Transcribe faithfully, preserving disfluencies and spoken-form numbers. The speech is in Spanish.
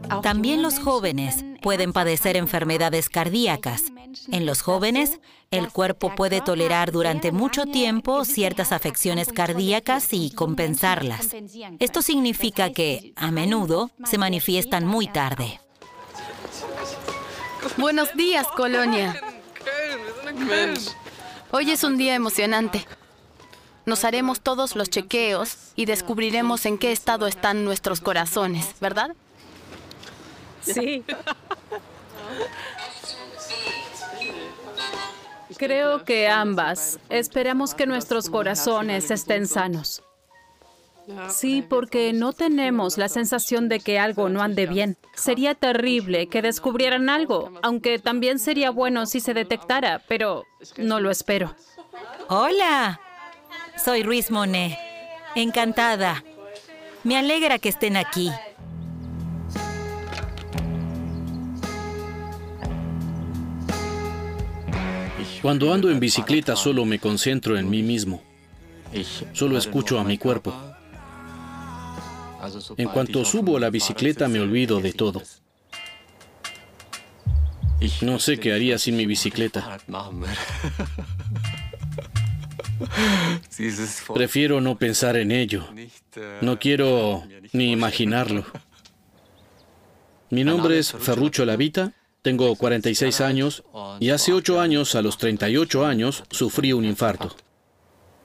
También los jóvenes pueden padecer enfermedades cardíacas. En los jóvenes, el cuerpo puede tolerar durante mucho tiempo ciertas afecciones cardíacas y compensarlas. Esto significa que, a menudo, se manifiestan muy tarde. Buenos días, Colonia. Hoy es un día emocionante. Nos haremos todos los chequeos y descubriremos en qué estado están nuestros corazones, ¿verdad? Sí. Creo que ambas. Esperamos que nuestros corazones estén sanos. Sí, porque no tenemos la sensación de que algo no ande bien. Sería terrible que descubrieran algo, aunque también sería bueno si se detectara, pero no lo espero. ¡Hola! Soy Ruiz Monet. Encantada. Me alegra que estén aquí. Cuando ando en bicicleta solo me concentro en mí mismo. Solo escucho a mi cuerpo. En cuanto subo a la bicicleta me olvido de todo. No sé qué haría sin mi bicicleta. Prefiero no pensar en ello. No quiero ni imaginarlo. Mi nombre es Ferruccio Lavita, tengo cuarenta y seis años y hace ocho años, a los treinta y ocho años, sufrí un infarto.